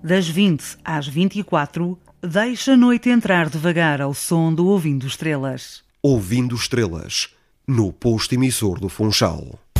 Das 20 às 24, deixa a noite entrar devagar ao som do Ouvindo Estrelas. Ouvindo Estrelas, no posto emissor do Funchal.